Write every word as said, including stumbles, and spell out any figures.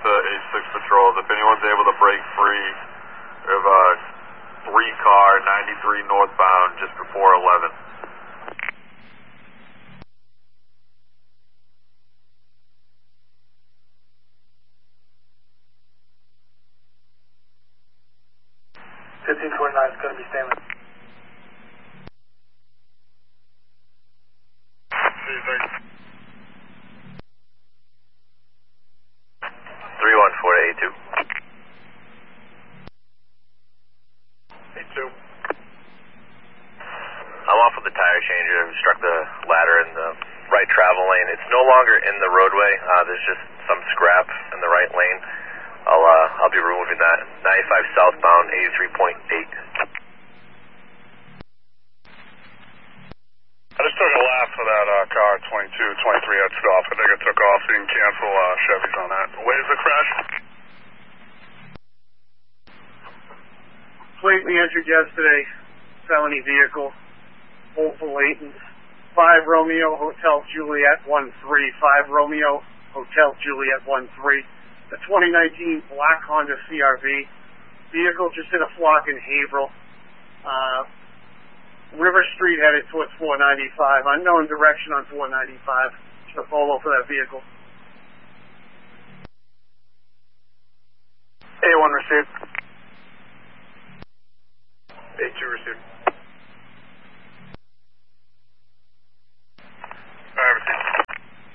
to eight six patrols. If anyone's able to break free, we have a three car, ninety-three northbound, just before eleven. fifteen twenty-nine is going to be standing. three one four to eight two. eight two. I'm off with the tire changer. We struck the ladder in the right travel lane. It's no longer in the roadway. Uh, there's just some scrap in the right lane. I'll uh, I'll be removing that. ninety-five southbound, eighty-three point eight. I just took a lap for that uh, car, twenty-two, twenty-three had stopped. I think it took off. You can cancel uh, Chevys on that. Where's the crash? Plate we entered yesterday, felony vehicle, Hopeful Layton, five Romeo, Hotel Juliet one three, five Romeo, Hotel Juliet one three, the twenty nineteen black Honda C R V, vehicle just in a flock in Haverhill, uh, River Street headed towards four ninety-five, unknown direction on four ninety-five, just a polo for that vehicle. A one received. A two received.